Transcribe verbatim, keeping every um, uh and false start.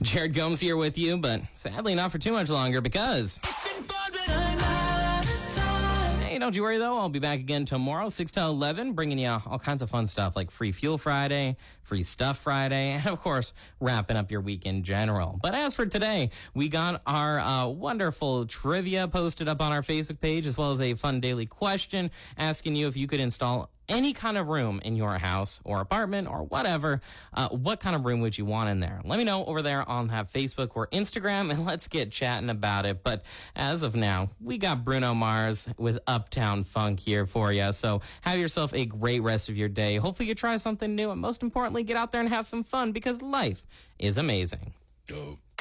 Jared Gomes here with you, but sadly not for too much longer because... Hey, don't you worry, though. I'll be back again tomorrow, six to eleven, bringing you all kinds of fun stuff like Free Fuel Friday, Free Stuff Friday, and, of course, wrapping up your week in general. But as for today, we got our uh, wonderful trivia posted up on our Facebook page, as well as a fun daily question asking you if you could install any kind of room in your house or apartment or whatever. Uh, what kind of room would you want in there? Let me know over there on that Facebook or Instagram, and let's get chatting about it. But as of now, we got Bruno Mars with Uptown Funk here for you. So have yourself a great rest of your day. Hopefully you try something new, and most importantly, get out there and have some fun because life is amazing. Dope.